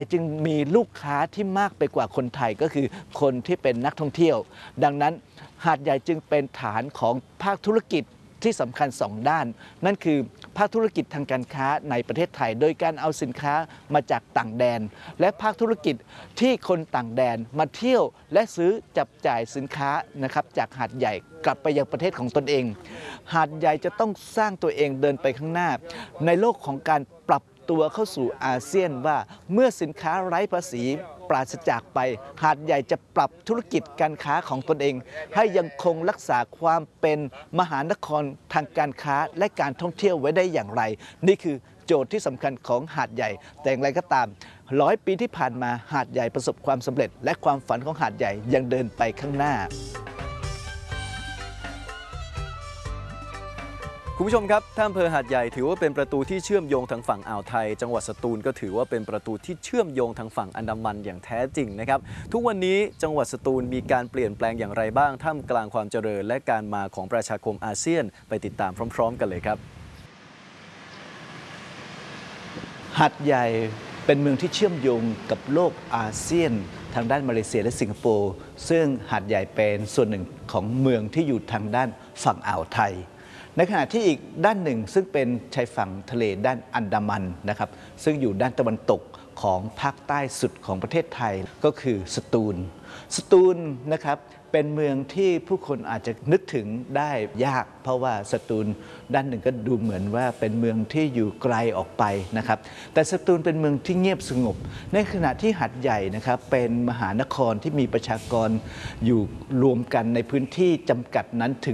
จึงมีลูกค้าที่มากไปกว่าคนไทยก็คือคนที่เป็นนักท่องเที่ยวดังนั้นหาดใหญ่จึงเป็นฐานของภาคธุรกิจที่สำคัญ2ด้านนั่นคือภาคธุรกิจทางการค้าในประเทศไทยโดยการเอาสินค้ามาจากต่างแดนและภาคธุรกิจที่คนต่างแดนมาเที่ยวและซื้อจับจ่ายสินค้านะครับจากหาดใหญ่กลับไปยังประเทศของตนเองหาดใหญ่จะต้องสร้างตัวเองเดินไปข้างหน้าในโลกของการปรับตัวเข้าสู่อาเซียนว่าเมื่อสินค้าไร้ภาษีปราศจากไปหาดใหญ่จะปรับธุรกิจการค้าของตนเองให้ยังคงรักษาความเป็นมหานครทางการค้าและการท่องเที่ยวไว้ได้อย่างไรนี่คือโจทย์ที่สำคัญของหาดใหญ่แต่อย่างไรก็ตาม100 ปีที่ผ่านมาหาดใหญ่ประสบความสำเร็จและความฝันของหาดใหญ่ยังเดินไปข้างหน้าคุณผู้ชมครับท่าอำเภอหาดใหญ่ถือว่าเป็นประตูที่เชื่อมโยงทางฝั่งอ่าวไทยจังหวัดสตูลก็ถือว่าเป็นประตูที่เชื่อมโยงทางฝั่งอันดามันอย่างแท้จริงนะครับทุกวันนี้จังหวัดสตูลมีการเปลี่ยนแปลงอย่างไรบ้างท่ามกลางความเจริญและการมาของประชาคมอาเซียนไปติดตามพร้อมๆกันเลยครับหาดใหญ่เป็นเมืองที่เชื่อมโยงกับโลกอาเซียนทางด้านมาเลเซียและสิงคโปร์ซึ่งหาดใหญ่เป็นส่วนหนึ่งของเมืองที่อยู่ทางด้านฝั่งอ่าวไทยในขณะที่อีกด้านหนึ่งซึ่งเป็นชายฝั่งทะเลด้านอันดามันนะครับซึ่งอยู่ด้านตะวันตกของภาคใต้สุดของประเทศไทยก็คือสตูลนะครับเป็นเมืองที่ผู้คนอาจจะนึกถึงได้ยากเพราะว่าสตูลด้านหนึ่งก็ดูเหมือนว่าเป็นเมืองที่อยู่ไกลออกไปนะครับแต่สตูลเป็นเมืองที่เงียบสงบในขณะที่หาดใหญ่นะครับเป็นมหานครที่มีประชากรอยู่รวมกันในพื้นที่จำกัดนั้นถึง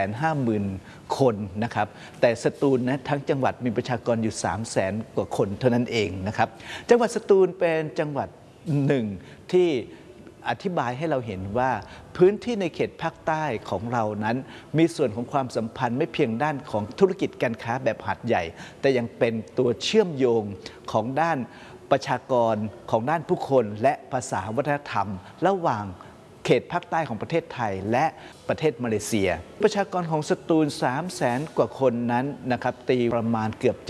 150,000 คนนะครับแต่สตูลนะทั้งจังหวัดมีประชากรอยู่ 300,000 กว่าคนเท่านั้นเองนะครับจังหวัดสตูลเป็นจังหวัดหนึ่งที่อธิบายให้เราเห็นว่าพื้นที่ในเขตภาคใต้ของเรานั้นมีส่วนของความสัมพันธ์ไม่เพียงด้านของธุรกิจการค้าแบบหาดใหญ่แต่ยังเป็นตัวเชื่อมโยงของด้านประชากรของด้านผู้คนและภาษาวัฒนธรรมระหว่างเขตภาคใต้ของประเทศไทยและประเทศมาเลเซียประชากรของสตูล 300,000 กว่าคนนั้นนะครับตีประมาณเกือบ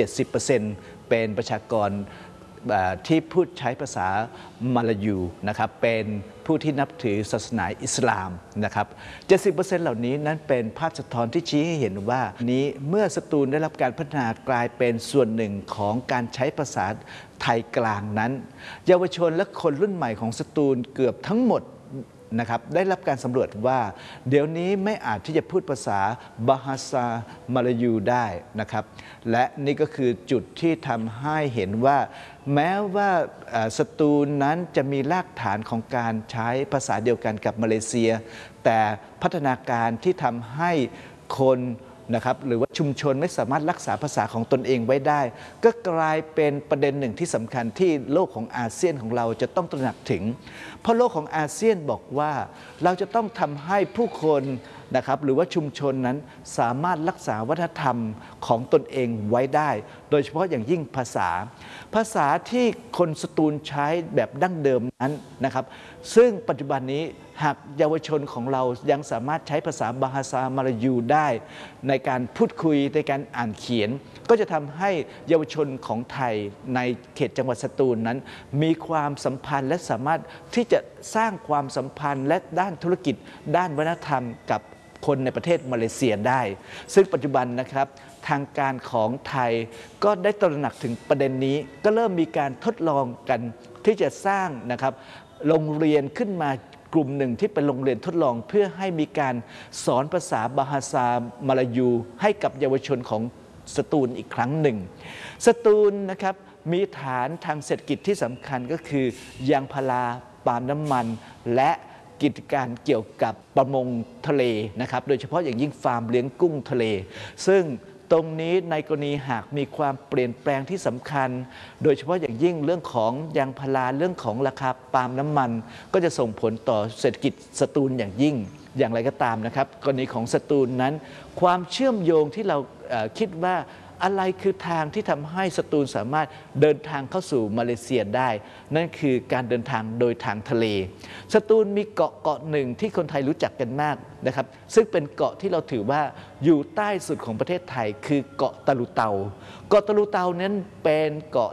70% เป็นประชากรที่พูดใช้ภาษามาลายูนะครับเป็นผู้ที่นับถือศาสนาอิสลามนะครับ 70% เหล่านี้นั้นเป็นภาพสะท้อนที่ชี้ให้เห็นว่านี้เมื่อสตูลได้รับการพัฒนากลายเป็นส่วนหนึ่งของการใช้ภาษาไทยกลางนั้นเยาวชนและคนรุ่นใหม่ของสตูลเกือบทั้งหมดนะครับได้รับการสำรวจว่าเดี๋ยวนี้ไม่อาจที่จะพูดภาษาบาฮาซามาลายูได้นะครับและนี่ก็คือจุดที่ทำให้เห็นว่าแม้ว่าสตูลนั้นจะมีรากฐานของการใช้ภาษาเดียวกันกับมาเลเซียแต่พัฒนาการที่ทำให้คนนะครับหรือว่าชุมชนไม่สามารถรักษาภาษาของตนเองไว้ได้ก็กลายเป็นประเด็นหนึ่งที่สำคัญที่โลกของอาเซียนของเราจะต้องตระหนักถึงเพราะโลกของอาเซียนบอกว่าเราจะต้องทำให้ผู้คนนะครับหรือว่าชุมชนนั้นสามารถรักษาวัฒนธรรมของตนเองไว้ได้โดยเฉพาะอย่างยิ่งภาษาที่คนสตูลใช้แบบดั้งเดิมนั้นนะครับซึ่งปัจจุบันนี้หากเยาวชนของเรายังสามารถใช้ภาษาบาฮาซามาลายูได้ในการพูดคุยในการอ่านเขียนก็จะทำให้เยาวชนของไทยในเขตจังหวัดสตูลนั้นมีความสัมพันธ์และสามารถที่จะสร้างความสัมพันธ์และด้านธุรกิจด้านวัฒนธรรมกับคนในประเทศมาเลเซียได้ซึ่งปัจจุบันนะครับทางการของไทยก็ได้ตระหนักถึงประเด็นนี้ก็เริ่มมีการทดลองกันที่จะสร้างนะครับโรงเรียนขึ้นมากลุ่มหนึ่งที่เป็นโรงเรียนทดลองเพื่อให้มีการสอนภาษาบาฮาซามาลายูให้กับเยาวชนของสตูลอีกครั้งหนึ่งสตูลนะครับมีฐานทางเศรษฐกิจที่สำคัญก็คือยางพาราปาล์มน้ำมันและกิจการเกี่ยวกับประมงทะเลนะครับโดยเฉพาะอย่างยิ่งฟาร์มเลี้ยงกุ้งทะเล ซึ่งตรงนี้ในกรณีหากมีความเปลี่ยนแปลงที่สำคัญโดยเฉพาะอย่างยิ่งเรื่องของยางพาราเรื่องของราคาปาล์มน้ำมันก็จะส่งผลต่อเศรษฐกิจสตูลอย่างยิ่งอย่างไรก็ตามนะครับกรณีของสตูลนั้นความเชื่อมโยงที่เราคิดว่าอะไรคือทางที่ทำให้สตูลสามารถเดินทางเข้าสู่มาเลเซียได้นั่นคือการเดินทางโดยทางทะเลสตูลมีเกาะหนึ่งที่คนไทยรู้จักกันมากนะครับซึ่งเป็นเกาะที่เราถือว่าอยู่ใต้สุดของประเทศไทยคือเกาะตะลุเตานั้นเป็นเกาะ